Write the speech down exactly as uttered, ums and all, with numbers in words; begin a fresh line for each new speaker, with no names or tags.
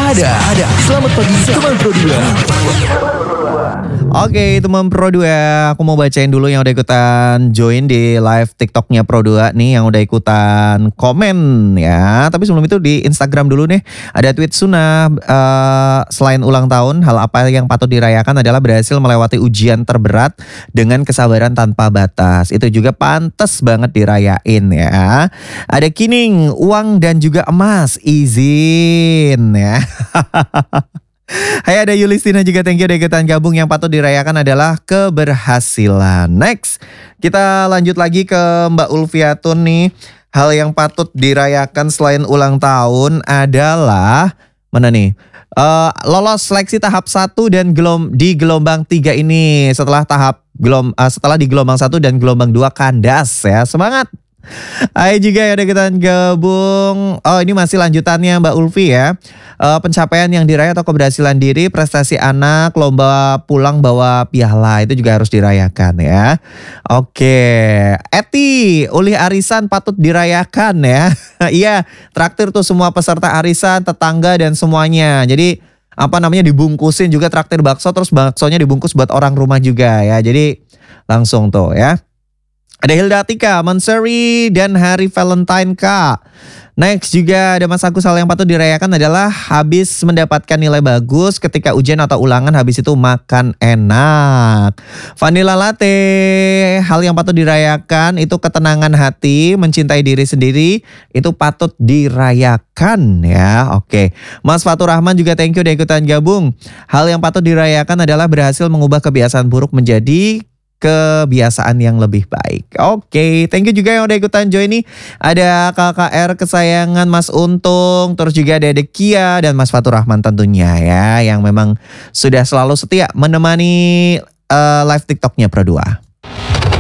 Ada, ada. Selamat pagi teman Pro dua.
Oke teman Pro dua, aku mau bacain dulu yang udah ikutan join di live TikToknya Pro dua nih, yang udah ikutan komen ya. Tapi sebelum itu di Instagram dulu nih, ada tweet Suna, uh, selain ulang tahun, hal apa yang patut dirayakan adalah berhasil melewati ujian terberat dengan kesabaran tanpa batas. Itu juga pantas banget dirayain ya. Ada Kining, uang dan juga emas, izin ya. Hai, ada Yulistina juga, thank you udah ikutan gabung. Yang patut dirayakan adalah keberhasilan. Next, kita lanjut lagi ke Mbak Ulfiatun nih. Hal yang patut dirayakan selain ulang tahun adalah mana nih? Uh, lolos seleksi tahap satu dan gelom, di gelombang tiga ini. Setelah tahap gelom, uh, setelah di gelombang satu dan gelombang dua kandas ya. Semangat. Hai juga ya udah kita gabung. Oh, ini masih lanjutannya Mbak Ulfi ya. Uh, pencapaian yang diraih atau keberhasilan diri, prestasi anak, lomba pulang bawa piala, itu juga harus dirayakan ya. Oke, Eti, ulih arisan patut dirayakan ya. Iya, traktir tuh semua peserta arisan, tetangga dan semuanya. Jadi apa namanya, dibungkusin juga traktir bakso, terus baksonya dibungkus buat orang rumah juga ya. Jadi langsung tuh ya. Ada Hilda Tika, Mansuri, dan hari Valentine Kak. Next juga ada Mas Agus, hal yang patut dirayakan adalah habis mendapatkan nilai bagus ketika ujian atau ulangan, habis itu makan enak. Vanilla Latte, hal yang patut dirayakan itu ketenangan hati, mencintai diri sendiri, itu patut dirayakan ya. Oke, Mas Fatur Rahman juga thank you udah ikutan gabung. Hal yang patut dirayakan adalah berhasil mengubah kebiasaan buruk menjadi kebiasaan yang lebih baik. Oke, thank you juga yang udah ikutan join nih. Ada K K R kesayangan Mas Untung, terus juga ada Dekia dan Mas Fatur Rahman tentunya ya, yang memang sudah selalu setia menemani uh, live TikToknya Pro dua.